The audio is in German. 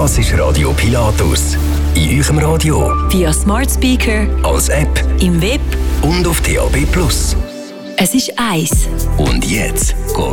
Das ist Radio Pilatus. In eurem Radio, via Smart Speaker, als App im Web und auf DAB+. Es ist 1. Und jetzt geht